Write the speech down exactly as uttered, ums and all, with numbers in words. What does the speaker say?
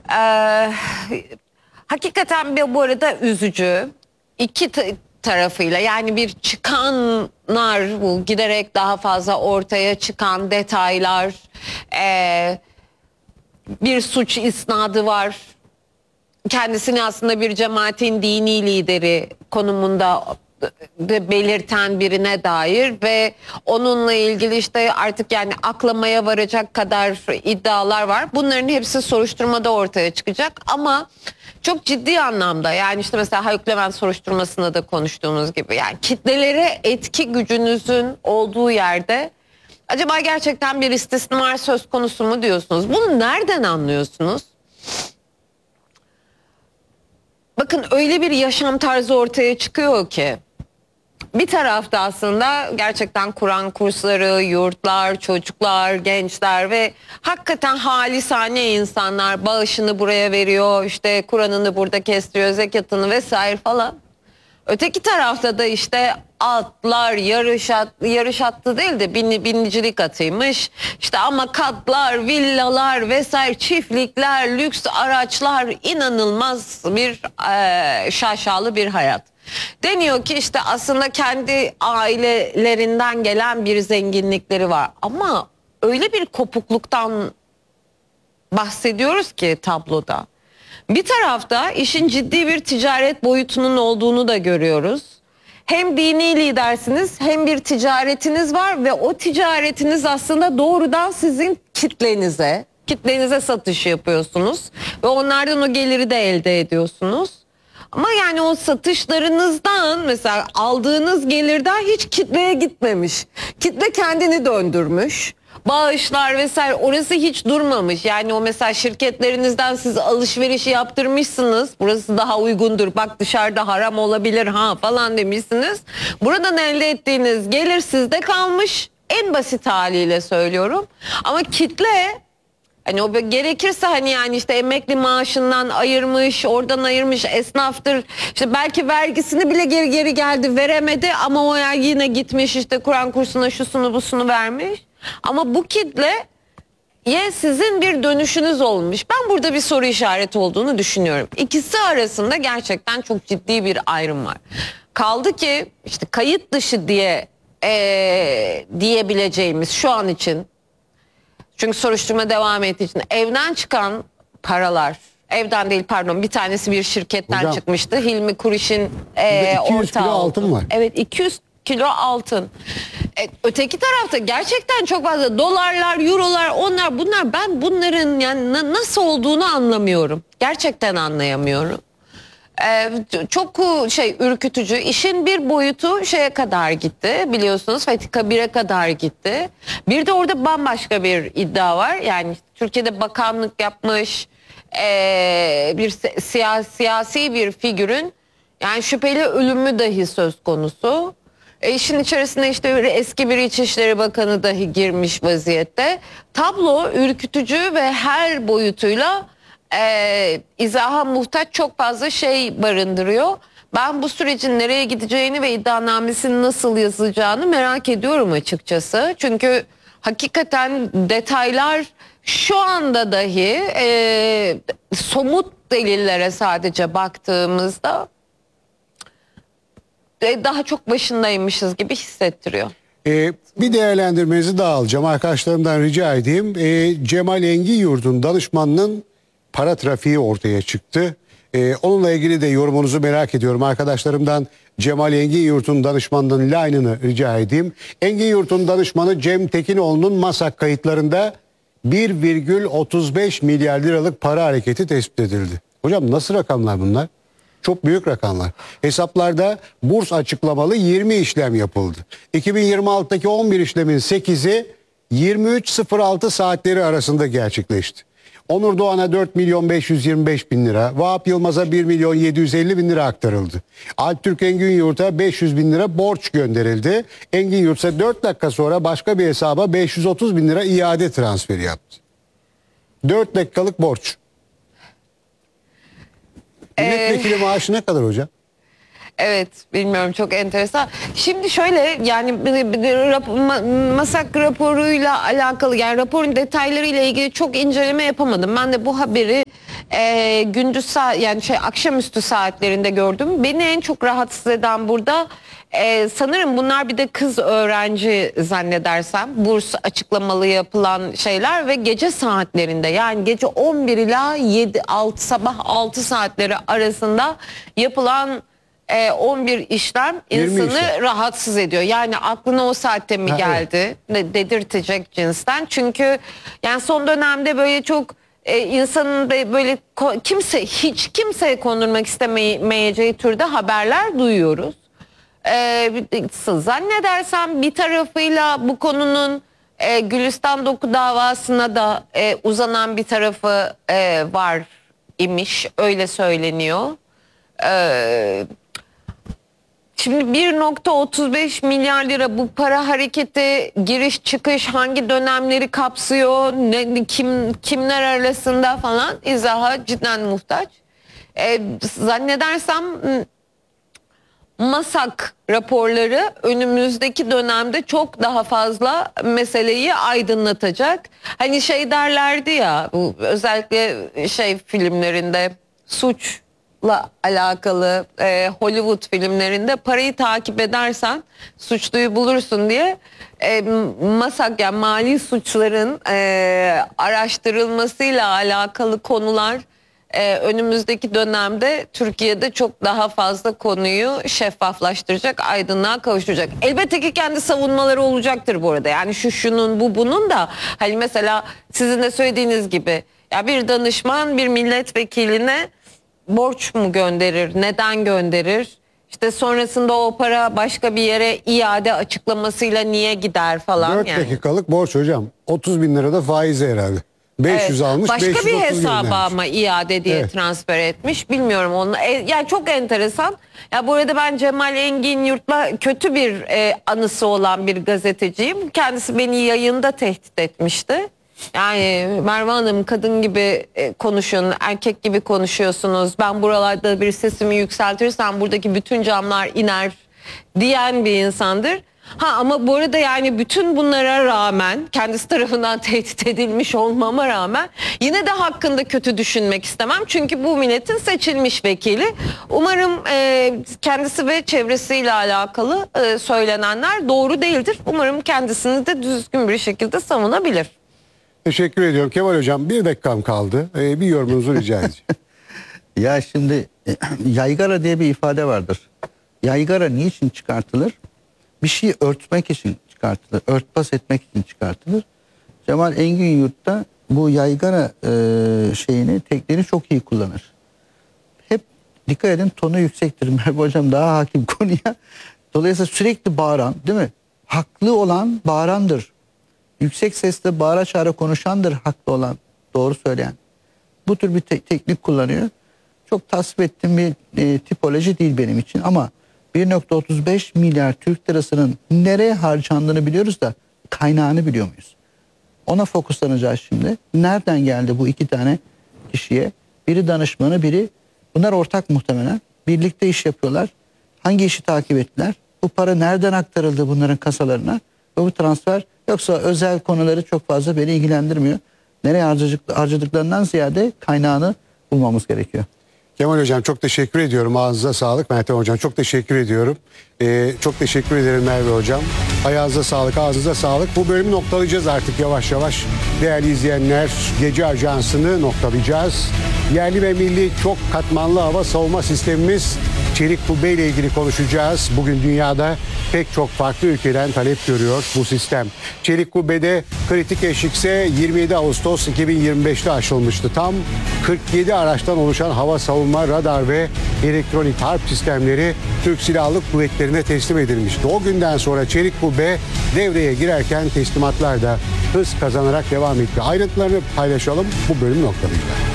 Ee, hakikaten bir, bu arada üzücü. İki tarafıyla, yani bir çıkanlar, bu giderek daha fazla ortaya çıkan detaylar, ee, bir suç isnadı var. Kendisini aslında bir cemaatin dini lideri konumunda belirten birine dair ve onunla ilgili işte artık yani aklamaya varacak kadar iddialar var. Bunların hepsi soruşturmada ortaya çıkacak ama çok ciddi anlamda, yani işte mesela Haluk Levent soruşturmasında da konuştuğumuz gibi, yani kitlelere etki gücünüzün olduğu yerde acaba gerçekten bir istismar söz konusu mu diyorsunuz? Bunu nereden anlıyorsunuz? Bakın, öyle bir yaşam tarzı ortaya çıkıyor ki bir tarafta aslında gerçekten Kur'an kursları, yurtlar, çocuklar, gençler ve hakikaten halisane insanlar bağışını buraya veriyor, işte Kur'an'ını burada kestiriyor, zekatını vesaire falan. Öteki tarafta da işte atlar, yarış, at, yarış attı değil de bin, binicilik atıymış. İşte ama katlar, villalar vesaire, çiftlikler, lüks araçlar, inanılmaz bir e, şaşalı bir hayat. Deniyor ki işte aslında kendi ailelerinden gelen bir zenginlikleri var. Ama öyle bir kopukluktan bahsediyoruz ki tabloda. Bir tarafta işin ciddi bir ticaret boyutunun olduğunu da görüyoruz. Hem dini lidersiniz hem bir ticaretiniz var ve o ticaretiniz aslında doğrudan sizin kitlenize, kitlenize satış yapıyorsunuz ve onlardan o geliri de elde ediyorsunuz. Ama yani o satışlarınızdan, mesela aldığınız gelirden hiç kitleye gitmemiş. Kitle kendini döndürmüş. Bağışlar vesaire, orası hiç durmamış. Yani o mesela şirketlerinizden siz alışverişi yaptırmışsınız. Burası daha uygundur. Bak dışarıda haram olabilir ha falan demişsiniz. Buradan elde ettiğiniz gelir sizde kalmış. En basit haliyle söylüyorum. Ama kitle, hani o gerekirse hani yani işte emekli maaşından ayırmış, oradan ayırmış, esnaftır. İşte belki vergisini bile geri geri geldi, veremedi ama o yani yine gitmiş işte Kur'an kursuna şusunu busunu vermiş. Ama bu kitle ye sizin bir dönüşünüz olmuş. Ben burada bir soru işareti olduğunu düşünüyorum. İkisi arasında gerçekten çok ciddi bir ayrım var. Kaldı ki işte kayıt dışı diye ee, diyebileceğimiz şu an için, çünkü soruşturma devam ettiği için evden çıkan paralar, evden değil pardon, bir tanesi bir şirketten Hocam, çıkmıştı. Hilmi Kuriş'in e, iki yüz ortağı kilo altın var. Evet, iki yüz kilo altın. E, öteki tarafta gerçekten çok fazla dolarlar, eurolar, onlar bunlar, ben bunların yani na, nasıl olduğunu anlamıyorum. Gerçekten anlayamıyorum. Ee, çok şey ürkütücü. İşin bir boyutu şeye kadar gitti, biliyorsunuz, Fethi bire kadar gitti. Bir de orada bambaşka bir iddia var. Yani Türkiye'de bakanlık yapmış ee, bir siyasi, siyasi bir figürün yani şüpheli ölümü dahi söz konusu. E işin içerisinde işte eski bir İçişleri Bakanı dahi girmiş vaziyette. Tablo ürkütücü ve her boyutuyla Ee, izaha muhtaç çok fazla şey barındırıyor. Ben bu sürecin nereye gideceğini ve iddianamesinin nasıl yazılacağını merak ediyorum açıkçası. Çünkü hakikaten detaylar şu anda dahi e, somut delillere sadece baktığımızda e, daha çok başındaymışız gibi hissettiriyor. Ee, bir değerlendirmenizi daha alacağım. Arkadaşlarımdan rica edeyim. Ee, Cemal Engiyurt'un danışmanının para trafiği ortaya çıktı. Ee, onunla ilgili de yorumunuzu merak ediyorum. Arkadaşlarımdan Cemal Engiyurt'un danışmanının line'ını rica edeyim. Engiyurt'un danışmanı Cem Tekinoğlu'nun MASAK kayıtlarında bir virgül otuz beş milyar liralık para hareketi tespit edildi. Hocam nasıl rakamlar bunlar? Çok büyük rakamlar. Hesaplarda burs açıklamalı yirmi işlem yapıldı. iki bin yirmi altıdaki on bir işlemin sekizi yirmi üç sıfır altı saatleri arasında gerçekleşti. Onur Doğan'a dört milyon beş yüz yirmi beş bin lira, Vahap Yılmaz'a bir milyon yedi yüz elli bin lira aktarıldı. Alptürk Engiyurt'a beş yüz bin lira borç gönderildi. Engiyurt ise dört dakika sonra başka bir hesaba beş yüz otuz bin lira iade transferi yaptı. dört dakikalık borç. Milletvekili ee... maaşı ne kadar hocam? Evet, bilmiyorum, çok enteresan. Şimdi şöyle, yani MASAK raporuyla alakalı, yani raporun detaylarıyla ilgili çok inceleme yapamadım. Ben de bu haberi e, gündüz saat yani şey akşamüstü saatlerinde gördüm. Beni en çok rahatsız eden burada e, sanırım bunlar bir de kız öğrenci zannedersem burs açıklamalı yapılan şeyler ve gece saatlerinde yani gece on bir ila yedi altı sabah altı saatleri arasında yapılan e, on bir işlem yirmi insanı işlem. rahatsız ediyor. Yani aklına o saatte mi Ha, geldi de, dedirtecek cinsten. Çünkü yani son dönemde böyle çok e, insanın da böyle ko- kimse hiç kimseye kondurmak istemeyeceği türde haberler duyuyoruz. E, zannedersem bir tarafıyla bu konunun e, Gülistan Doku davasına da e, uzanan bir tarafı e, var imiş, öyle söyleniyor. E, Şimdi bir nokta otuz beş milyar lira bu para hareketi giriş çıkış hangi dönemleri kapsıyor, ne, kim kimler arasında falan izaha cidden muhtaç. E, zannedersem MASAK raporları önümüzdeki dönemde çok daha fazla meseleyi aydınlatacak. Hani şey derlerdi ya bu özellikle şey filmlerinde suçla alakalı e, Hollywood filmlerinde parayı takip edersen suçluyu bulursun diye e, MASAK yani mali suçların e, araştırılmasıyla alakalı konular Ee, önümüzdeki dönemde Türkiye'de çok daha fazla konuyu şeffaflaştıracak, aydınlığa kavuşturacak. Elbette ki kendi savunmaları olacaktır bu arada. Yani şu şunun bu bunun da hani mesela sizin de söylediğiniz gibi ya bir danışman bir milletvekiline borç mu gönderir, neden gönderir? İşte sonrasında o para başka bir yere iade açıklamasıyla niye gider falan. dört yani. dakikalık borç hocam. otuz bin lira da faizi herhalde. beş yüz Evet, almış, başka beş yüz bir otuz hesaba göndermiş. ama iade diye Evet. transfer etmiş. Bilmiyorum onu. E, yani çok enteresan. Ya bu arada ben Cemal Engin Yurt'la kötü bir e, anısı olan bir gazeteciyim. Kendisi beni yayında tehdit etmişti. Yani Merve Hanım kadın gibi e, konuşun, erkek gibi konuşuyorsunuz. Ben buralarda bir sesimi yükseltirsem buradaki bütün camlar iner diyen bir insandır. Ha ama bu arada yani bütün bunlara rağmen kendisi tarafından tehdit edilmiş olmama rağmen yine de hakkında kötü düşünmek istemem. Çünkü bu milletin seçilmiş vekili. Umarım e, kendisi ve çevresiyle alakalı e, söylenenler doğru değildir. Umarım kendisini de düzgün bir şekilde savunabilir. Teşekkür ediyorum. Kemal hocam bir dakikam kaldı. Ee, bir yorumunuzu rica edeceğim. Ya şimdi yaygara diye bir ifade vardır. Yaygara niçin çıkartılır? Bir şeyi örtmek için çıkartılır. Örtbas etmek için çıkartılır. Cemal Engin Yurt'ta bu yaygara e, şeyini, tekniğini çok iyi kullanır. Hep dikkat edin tonu yüksektir. Merve hocam daha hakim konuya. Dolayısıyla sürekli bağıran, değil mi? Haklı olan bağırandır. Yüksek sesle bağıra çağıra konuşandır haklı olan, doğru söyleyen. Bu tür bir te- teknik kullanıyor. Çok tasvip ettiğim bir e, tipoloji değil benim için ama bir nokta otuz beş milyar Türk lirasının nereye harcandığını biliyoruz da kaynağını biliyor muyuz? Ona fokuslanacağız şimdi. Nereden geldi bu iki tane kişiye? Biri danışmanı, biri bunlar ortak muhtemelen. Birlikte iş yapıyorlar. Hangi işi takip ettiler? Bu para nereden aktarıldı bunların kasalarına? Ve bu transfer yoksa özel konuları çok fazla beni ilgilendirmiyor. Nereye harcadık, harcadıklarından ziyade kaynağını bulmamız gerekiyor. Kemal hocam çok teşekkür ediyorum. Ağzınıza sağlık. Meltem hocam çok teşekkür ediyorum. Ee, çok teşekkür ederim Merve hocam. Ayağınıza sağlık, ağzınıza sağlık. Bu bölümü noktalayacağız artık yavaş yavaş. Değerli izleyenler, Gece Ajansı'nı noktalayacağız. Yerli ve milli çok katmanlı hava savunma sistemimiz Çelik Kubbe ile ilgili konuşacağız. Bugün dünyada pek çok farklı ülkeden talep görüyor bu sistem. Çelik Kubbe'de kritik eşikse yirmi yedi Ağustos iki bin yirmi beş'te aşılmıştı. Tam kırk yedi araçtan oluşan hava savunma, radar ve elektronik harp sistemleri Türk Silahlı Kuvvetleri'ne teslim edilmişti. O günden sonra Çelik Kubbe devreye girerken teslimatlar da hız kazanarak devam etti. Ayrıntılarını paylaşalım. Bu bölüm noktalayacağız.